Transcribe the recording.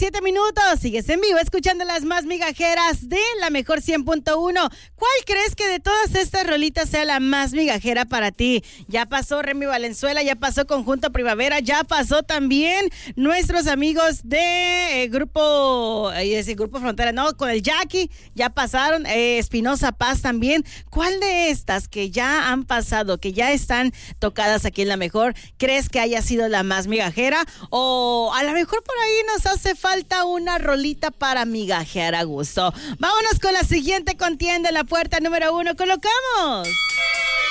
7 minutos. Sigues en vivo escuchando las más migajeras de la mejor 100.1. ¿Cuál crees que de todas estas rolitas sea la más migajera para ti? Ya pasó Remy Valenzuela, ya pasó Conjunto Primavera, ya pasó también nuestros amigos de Grupo Frontera, no, con el Jackie, ya pasaron, Espinosa Paz también. ¿Cuál de estas que ya han pasado, que ya están tocadas aquí en la mejor, crees que haya sido la más migajera? O a lo mejor por ahí nos hace falta una rolita para migajear a gusto. Vámonos con la siguiente contienda en la puerta número 1. Colocamos